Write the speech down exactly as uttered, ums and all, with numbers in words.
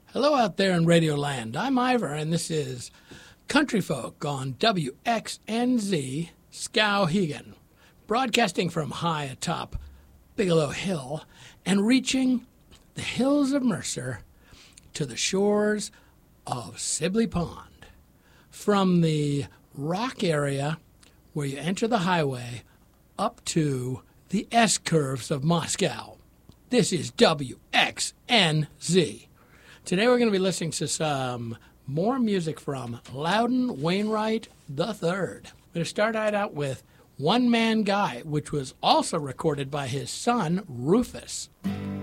Hello out there in Radio Land. I'm Ivor, and this is Country Folk on W X N Z Skowhegan, broadcasting from high atop Bigelow Hill and reaching the hills of Mercer to the shores of Sibley Pond. From the rock area where you enter the highway up to the S-curves of Moscow. This is W X N Z. Today we're going to be listening to some more music from Loudon Wainwright the third. We're going to start out with One Man Guy, which was also recorded by his son, Rufus.